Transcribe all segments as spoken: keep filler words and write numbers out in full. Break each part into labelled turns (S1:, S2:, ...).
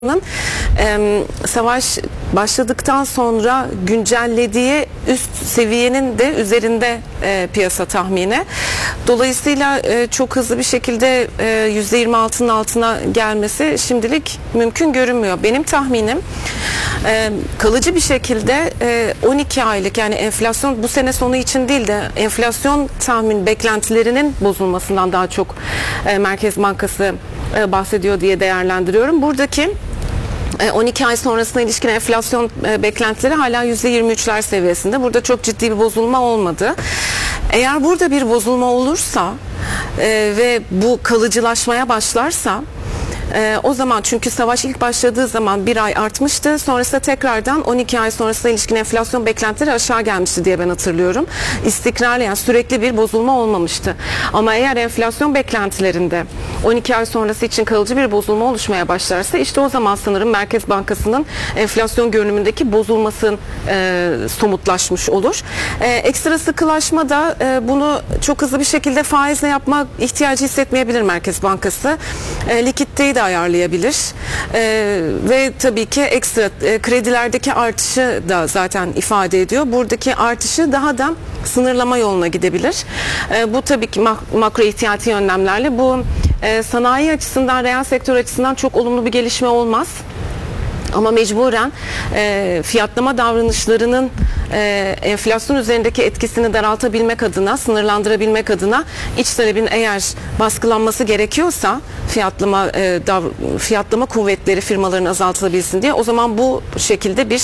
S1: E, savaş başladıktan sonra güncellediği üst seviyenin de üzerinde e, piyasa tahmini. Dolayısıyla e, çok hızlı bir şekilde e, yüzde yirmi altının altına gelmesi şimdilik mümkün görünmüyor. Benim tahminim e, kalıcı bir şekilde e, on iki aylık, yani enflasyon bu sene sonu için değil de enflasyon tahmin beklentilerinin bozulmasından daha çok e, Merkez Bankası e, bahsediyor diye değerlendiriyorum. Buradaki on iki ay sonrasına ilişkin enflasyon beklentileri hala yüzde yirmi üçler seviyesinde. Burada çok ciddi bir bozulma olmadı. Eğer burada bir bozulma olursa e, ve bu kalıcılaşmaya başlarsa Ee, o zaman, çünkü savaş ilk başladığı zaman bir ay artmıştı. Sonrasında tekrardan on iki ay sonrasına ilişkin enflasyon beklentileri aşağı gelmişti diye ben hatırlıyorum. İstikrarlı, yani sürekli bir bozulma olmamıştı. Ama eğer enflasyon beklentilerinde on iki ay sonrası için kalıcı bir bozulma oluşmaya başlarsa, işte o zaman sanırım Merkez Bankası'nın enflasyon görünümündeki bozulması e, somutlaşmış olur. E, ekstra sıkılaşma da e, bunu çok hızlı bir şekilde faizle yapma ihtiyacı hissetmeyebilir Merkez Bankası. E, likiditeyi de ayarlayabilir ee, ve tabii ki ekstra e, kredilerdeki artışı da zaten ifade ediyor. Buradaki artışı daha da sınırlama yoluna gidebilir. Ee, bu tabii ki mak- makro ihtiyati önlemlerle bu e, sanayi açısından, reel sektör açısından çok olumlu bir gelişme olmaz. Ama mecburen e, fiyatlama davranışlarının e, enflasyon üzerindeki etkisini daraltabilmek adına, sınırlandırabilmek adına iç talebin eğer baskılanması gerekiyorsa fiyatlama e, dav, fiyatlama kuvvetleri firmaların azaltılabilsin diye, o zaman bu şekilde bir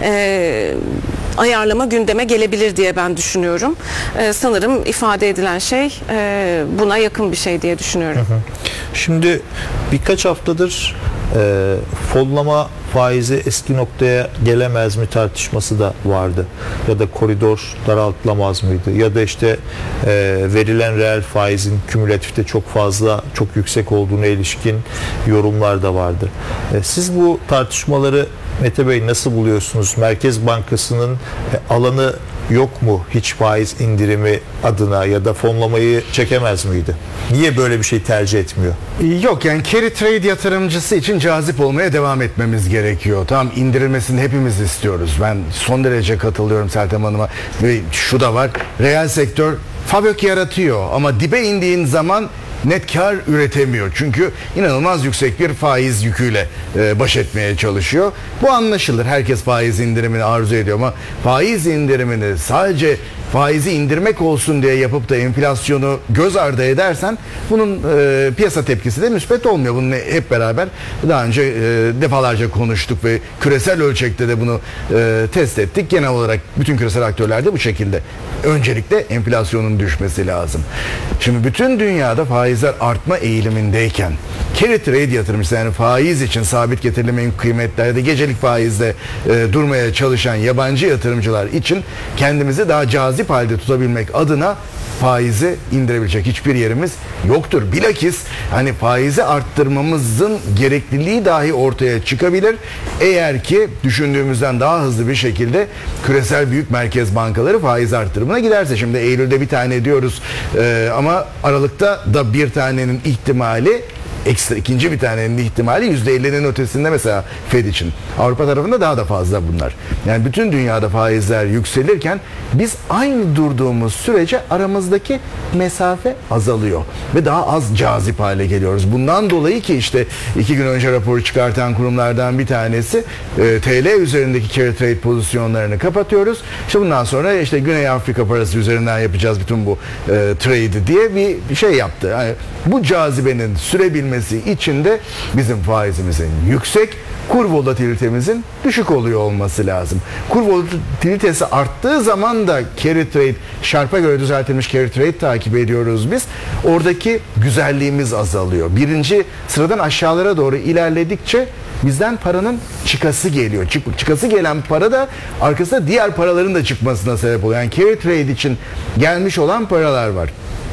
S1: e, ayarlama gündeme gelebilir diye ben düşünüyorum. E, sanırım ifade edilen şey e, buna yakın bir şey diye düşünüyorum.
S2: Hı hı. Şimdi birkaç haftadır e, follama faizi eski noktaya gelemez mi tartışması da vardı. Ya da koridor daraltılamaz mıydı? Ya da işte e, verilen reel faizin kümülatifte çok fazla, çok yüksek olduğuna ilişkin yorumlar da vardı. E, siz bu tartışmaları Mete Bey nasıl buluyorsunuz? Merkez Bankası'nın e, alanı yok mu hiç faiz indirimi adına, ya da fonlamayı çekemez miydi? Niye böyle bir şey tercih etmiyor?
S3: Yok, yani carry trade yatırımcısı için cazip olmaya devam etmemiz gerekiyor. Tamam, indirilmesini hepimiz istiyoruz. Ben son derece katılıyorum Seltem Hanım'a. Ve şu da var, reel sektör fabrik yaratıyor ama dibe indiğin zaman net kar üretemiyor. Çünkü inanılmaz yüksek bir faiz yüküyle e, baş etmeye çalışıyor. Bu anlaşılır. Herkes faiz indirimini arzu ediyor ama faiz indirimini sadece faizi indirmek olsun diye yapıp da enflasyonu göz ardı edersen bunun e, piyasa tepkisi de müspet olmuyor. Bunu hep beraber daha önce e, defalarca konuştuk ve küresel ölçekte de bunu e, test ettik. Genel olarak bütün küresel aktörler de bu şekilde. Öncelikle enflasyonun düşmesi lazım. Şimdi bütün dünyada faizler artma eğilimindeyken carry trade yatırımcısı, yani faiz için sabit getirili menkul kıymetlerde gecelik faizle e, durmaya çalışan yabancı yatırımcılar için kendimizi daha cazip halde tutabilmek adına faizi indirebilecek hiçbir yerimiz yoktur. Bilakis hani faizi arttırmamızın gerekliliği dahi ortaya çıkabilir. Eğer ki düşündüğümüzden daha hızlı bir şekilde küresel büyük merkez bankaları faiz arttırımına giderse. Şimdi Eylül'de bir tane diyoruz e, ama Aralık'ta da bir tanenin ihtimali, ekstra ikinci bir tanenin ihtimali yüzde ellinin ötesinde mesela Fed için. Avrupa tarafında daha da fazla bunlar. Yani bütün dünyada faizler yükselirken biz aynı durduğumuz sürece aramızdaki mesafe azalıyor ve daha az cazip hale geliyoruz. Bundan dolayı ki işte iki gün önce raporu çıkartan kurumlardan bir tanesi e, T L üzerindeki carry trade pozisyonlarını kapatıyoruz. İşte bundan sonra işte Güney Afrika parası üzerinden yapacağız bütün bu e, trade'i diye bir şey yaptı. Yani bu cazibenin sürebilmesi için de bizim faizimizin yüksek, kur volatilitemizin düşük oluyor olması lazım. Kur volatilitesi arttığı zaman da carry trade, Sharpe'a göre düzeltilmiş carry trade takip ediyoruz biz. Oradaki güzelliğimiz azalıyor. Birinci sıradan aşağılara doğru ilerledikçe bizden paranın çıkası geliyor. Çık, çıkası gelen para da arkasında diğer paraların da çıkmasına sebep oluyor. Yani carry trade için gelmiş olan paralar var.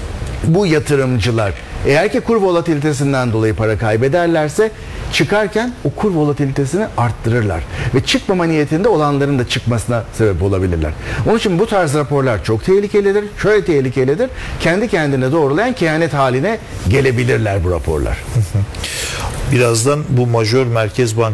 S3: Bu yatırımcılar eğer ki kur volatilitesinden dolayı para kaybederlerse çıkarken o kur volatilitesini arttırırlar. Ve çıkmama niyetinde olanların da çıkmasına sebep olabilirler. Onun için bu tarz raporlar çok tehlikelidir. Şöyle tehlikelidir. Kendi kendine doğrulayan kehanet haline gelebilirler bu raporlar.
S2: birazdan bu majör merkez bankaları